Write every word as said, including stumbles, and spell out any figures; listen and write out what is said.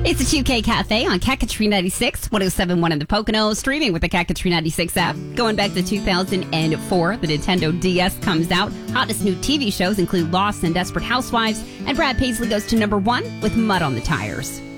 It's the two K Cafe on Cat Country ninety-six, one oh seven point one in the Poconos, streaming with the Cat Country ninety-six app. Going back to two thousand four, the Nintendo D S comes out. Hottest new T V shows include Lost and Desperate Housewives, and Brad Paisley goes to number one with Mud on the Tires.